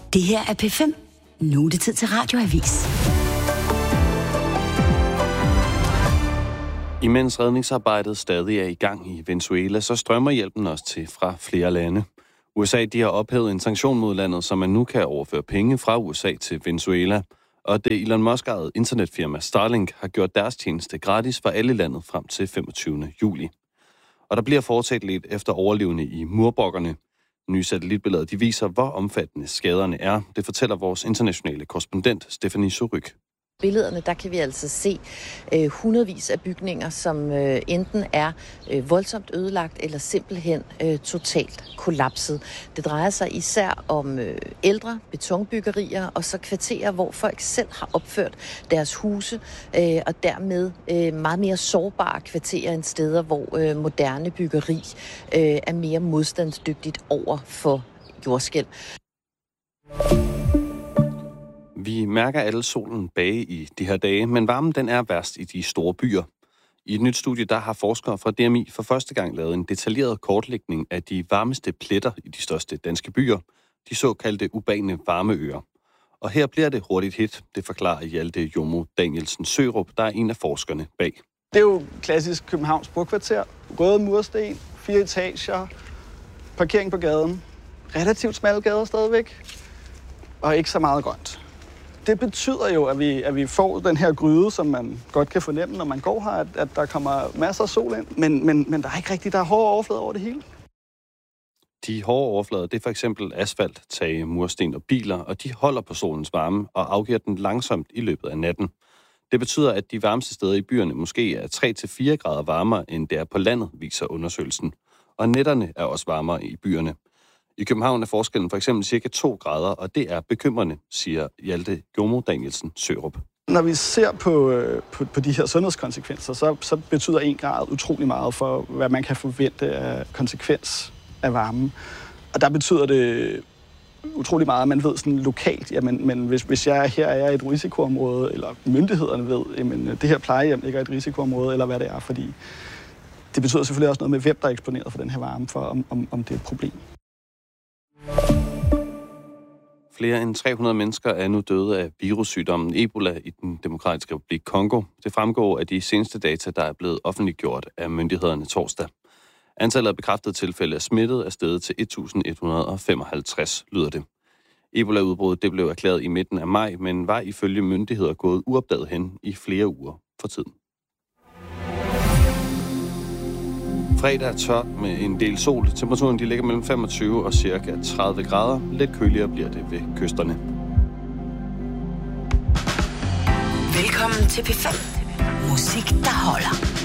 Det her er P5. Nu er det tid til Radioavis. Imens redningsarbejdet stadig er i gang i Venezuela, så strømmer hjælpen også til fra flere lande. USA de har ophævet en sanktion mod landet, så man nu kan overføre penge fra USA til Venezuela. Og det Elon Musk-ejede internetfirma Starlink har gjort deres tjeneste gratis for alle landet frem til 25. juli. Og der bliver fortsat lidt efter overlevende i murbrokkerne. Nye satellitbilleder de viser, hvor omfattende skaderne er. Det fortæller vores internationale korrespondent Stephanie Suryk. Billederne, der kan vi altså se hundredvis af bygninger, som enten er voldsomt ødelagt eller simpelthen totalt kollapset. Det drejer sig især om ældre betonbyggerier og så kvarterer, hvor folk selv har opført deres huse, og dermed meget mere sårbare kvarterer end steder, hvor moderne byggeri er mere modstandsdygtigt over for jordskælv. Vi mærker alle solen bage i de her dage, men varmen den er værst i de store byer. I et nyt studie der har forskere fra DMI for første gang lavet en detaljeret kortlægning af de varmeste pletter i de største danske byer, de såkaldte urbane varmeøer. Og her bliver det hurtigt hit, det forklarer Hjalte Jomo Danielsen Sørup, der er en af forskerne bag. Det er jo klassisk Københavns brokvarter. Røde mursten, 4 etager, parkering på gaden, relativt smalle gader stadigvæk, og ikke så meget grønt. Det betyder jo, at vi får den her gryde, som man godt kan fornemme, når man går her, at der kommer masser af sol ind. Men der er ikke rigtigt, der er hårde overflader over det hele. De hårde overflader, det er for eksempel asfalt, tage, mursten og biler, og de holder på solens varme og afgiver den langsomt i løbet af natten. Det betyder, at de varmeste steder i byerne måske er 3-4 grader varmere, end det er på landet, viser undersøgelsen. Og nætterne er også varmere i byerne. I København er forskellen for eksempel cirka 2 grader, og det er bekymrende, siger Hjalte Jomo Danielsen Sørup. Når vi ser på de her sundhedskonsekvenser, så betyder 1 grad utrolig meget for, hvad man kan forvente af konsekvens af varmen. Og der betyder det utrolig meget, at man ved sådan lokalt, jamen, hvis jeg her er i et risikoområde, eller myndighederne ved, jamen, det her plejehjem ikke er et risikoområde, eller hvad det er, fordi det betyder selvfølgelig også noget med, hvem der er eksponeret for den her varme, for om det er et problem. Flere end 300 mennesker er nu døde af virussygdommen Ebola i den demokratiske republik Kongo. Det fremgår af de seneste data, der er blevet offentliggjort af myndighederne torsdag. Antallet af bekræftede tilfælde af smittet er steget til 1.155, lyder det. Ebola-udbruddet det blev erklæret i midten af maj, men var ifølge myndigheder gået uopdaget hen i flere uger for tiden. Fredag er tørt med en del sol. Temperaturen de ligger mellem 25 og cirka 30 grader. Lidt køligere bliver det ved kysterne. Velkommen til P5. Musik, der holder.